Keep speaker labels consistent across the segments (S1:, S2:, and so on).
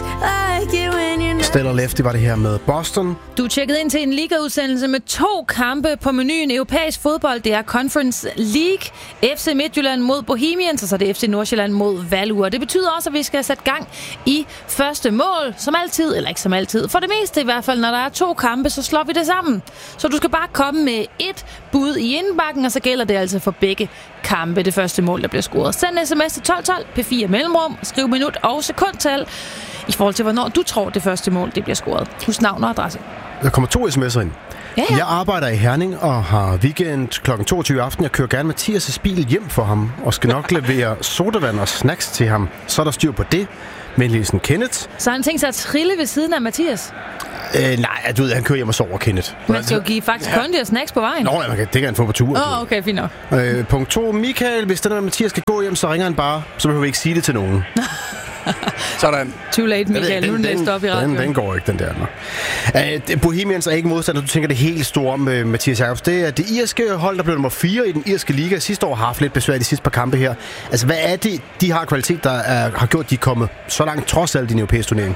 S1: Stellar Lefty var det her med Boston.
S2: Du er tjekket ind til en ligaudsendelse med 2 kampe på menuen. Europæisk fodbold, det er Conference League. FC Midtjylland mod Bohemians, og så er det FC Nordsjælland mod Valur. Det betyder også, at vi skal sætte gang i første mål. Som altid, eller ikke som altid. For det meste i hvert fald, når der er 2 kampe, så slår vi det sammen. Så du skal bare komme med 1 bud i indbakken, og så gælder det altså for begge kampe. Det første mål, der bliver scoret. Send sms til 1212 P4 mellemrum. Skriv minut og sekundtal i forhold til, hvornår du tror, det første mål det bliver scoret. Husk navn og adresse.
S1: Der kommer 2 sms'er ind. Ja. Jeg arbejder i Herning og har weekend kl. 22 aften. Jeg kører gerne Mathias' bil hjem for ham og skal nok levere sodavand og snacks til ham. Så er der styr på det. Men Lisen Kenneth.
S2: Så har han tænkt sig at trille ved siden af Mathias?
S1: Nej, du ved, han kører hjem og sover, Kenneth.
S2: Man skal jo give faktisk kondi og snacks på vejen.
S1: Nå, det kan han få på turen.
S2: Okay, fint nok.
S1: Punkt 2. Michael, hvis den der Mathias skal gå hjem, så ringer han bare. Så behøver vi ikke sige det til nogen. Sådan.
S2: Too late, Michael. Nu er den læst op i radioen.
S1: Den går ikke, den der. Bohemians er ikke modstander. Du tænker det helt store med Mathias Jacobs. Det er det irske hold, der blev nummer 4 i den irske liga. Sidste år har haft lidt besvær de sidste par kampe her. Altså, hvad er det, de har kvalitet, der har gjort, de er kommet så langt trods alt i den europæiske turnering?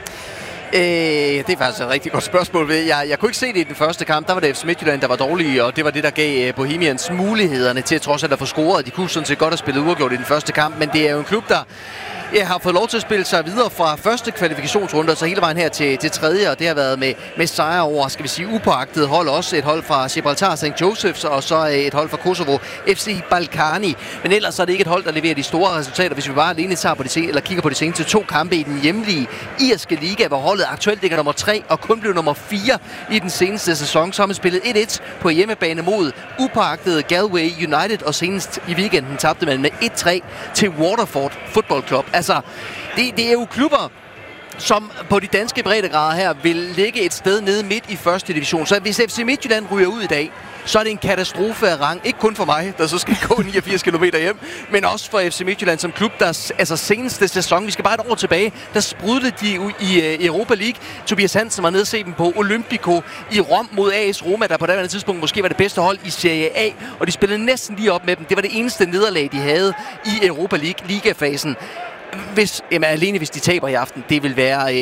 S3: Det er faktisk et rigtig godt spørgsmål. Jeg kunne ikke se det i den første kamp. Der var det FC Midtjylland, der var dårlige, og det var det, der gav Bohemians mulighederne til trods alt at få scoret. De kunne sådan set godt have spillet uafgjort i den første kamp, men det er jo en klub, der har fået lov til at spille sig videre fra første kvalifikationsrunde, så hele vejen her til tredje, og det har været med sejre over, skal vi sige, upåagtede hold. Også et hold fra Gibraltar, St. Joseph's, og så et hold fra Kosovo, FC Balkani. Men ellers er det ikke et hold, der leverer de store resultater, hvis vi bare alene tager på kigger på de seneste 2 kampe i den hjemlige irske liga, hvor holdet aktuelt ligger nummer 3 og kun blev nummer 4 i den seneste sæson. Så har man spillet 1-1 på hjemmebane mod upåagtede Galway United, og senest i weekenden tabte man med 1-3 til Waterford Football Club. Altså, det er jo klubber, som på de danske breddegrader her vil ligge et sted nede midt i første division. Så hvis FC Midtjylland ryger ud i dag, så er det en katastrofe af rang. Ikke kun for mig, der så skal gå 89 km hjem, men også for FC Midtjylland som klub, der altså seneste sæson, vi skal bare et år tilbage, der sprudlede de i Europa League. Tobias Hansen var nede og se dem på Olympico i Rom mod AS Roma, der på daværende tidspunkt måske var det bedste hold i Serie A, og de spillede næsten lige op med dem. Det var det eneste nederlag, de havde i Europa League ligafasen. Alene hvis de taber i aften, det vil være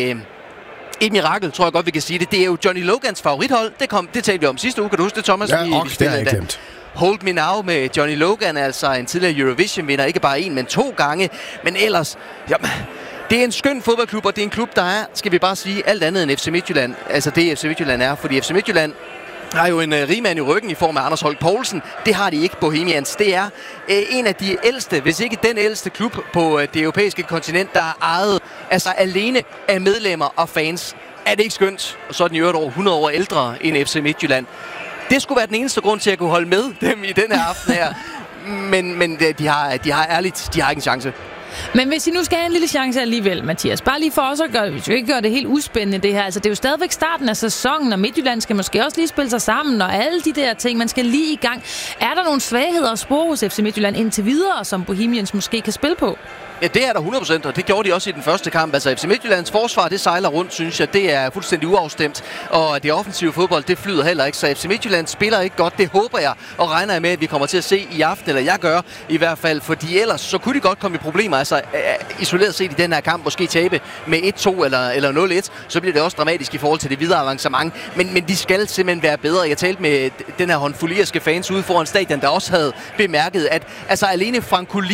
S3: et mirakel, tror jeg godt, vi kan sige det. Det er jo Johnny Logans favorithold. Det talte vi om sidste uge. Kan du huske det, Thomas?
S1: Ja, det har jeg glemt.
S3: Hold Me Now med Johnny Logan, altså en tidligere Eurovision-vinder. Ikke bare 1, men 2 gange. Men ellers, det er en skøn fodboldklub, og det er en klub, der er, skal vi bare sige, alt andet end FC Midtjylland. Altså det FC Midtjylland er, fordi FC Midtjylland har jo en rigmand i ryggen i form af Anders Holk Poulsen. Det har de ikke, Bohemians. Det er en af de ældste, hvis ikke den ældste klub på det europæiske kontinent, der er ejet altså alene af medlemmer og fans. Er det ikke skønt? Og så er den i øvrigt over 100 år ældre end FC Midtjylland. Det skulle være den eneste grund til at kunne holde med dem i denne aften her. Men de har ærligt, de har ikke en chance.
S2: Men hvis I nu skal have en lille chance alligevel, Mathias, bare lige for os at gøre det helt uspændende det her. Altså det er jo stadigvæk starten af sæsonen, og Midtjylland skal måske også lige spille sig sammen, og alle de der ting, man skal lige i gang. Er der nogle svagheder at spore hos FC Midtjylland indtil videre, som Bohemians måske kan spille på?
S3: Ja, det er der 100%, og det gjorde de også i den første kamp. Altså FC Midtjyllands forsvar, det sejler rundt, synes jeg. Det er fuldstændig uafstemt, og det offensive fodbold, det flyder heller ikke. Så FC Midtjylland spiller ikke godt, det håber jeg, og regner jeg med, at vi kommer til at se i aften, eller jeg gør i hvert fald. Fordi ellers, så kunne de godt komme i problemer. Altså isoleret set i den her kamp, måske tabe med 1-2 eller 0-1, så bliver det også dramatisk i forhold til det videre avancement. Men de skal simpelthen være bedre. Jeg talte med den her håndfuld irske fans ude foran stadion, der også havde bemærket, at altså alene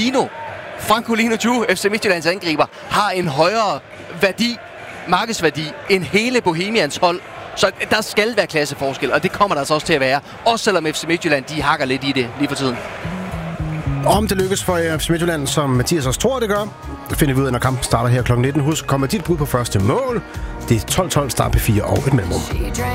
S3: Francolino Ju, FC Midtjyllands angriber, har en højere markedsværdi end hele Bohemians hold. Så der skal være klasseforskel, og det kommer der altså også til at være. Også selvom FC Midtjylland, de hakker lidt i det lige for tiden.
S1: Om det lykkes for FC Midtjylland, som Mathias også tror, det gør, det finder vi ud af, når kampen starter her kl. 19. Husk, kommer dit bud på første mål. Det er 12-12, start P4 og et mellemrum.